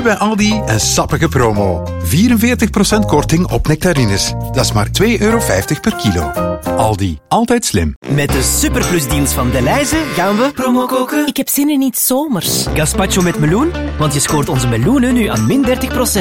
bij Aldi een sappige promo. 44% korting op nectarines. Dat is maar €2,50 per kilo. Aldi, altijd slim. Met de superplusdeals van Delhaize gaan we promo koken. Ik heb zin in iets zomers. Gazpacho met meloen, want je scoort onze meloenen nu aan min 30%.